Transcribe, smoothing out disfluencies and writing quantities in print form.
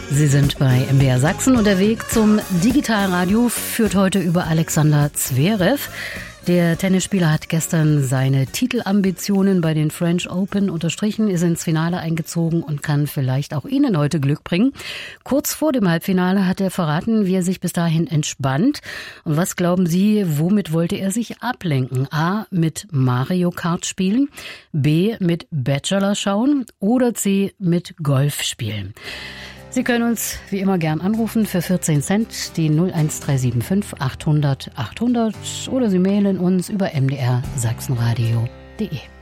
Sie sind bei MDR Sachsen und der Weg zum Digitalradio führt heute über Alexander Zverev. Der Tennisspieler hat gestern seine Titelambitionen bei den French Open unterstrichen, ist ins Finale eingezogen und kann vielleicht auch Ihnen heute Glück bringen. Kurz vor dem Halbfinale hat er verraten, wie er sich bis dahin entspannt. Und was glauben Sie, womit wollte er sich ablenken? A, mit Mario Kart spielen, B, mit Bachelor schauen oder C, mit Golf spielen? Sie können uns wie immer gern anrufen für 14 Cent, die 01375 800 800 oder Sie mailen uns über mdr-sachsenradio.de.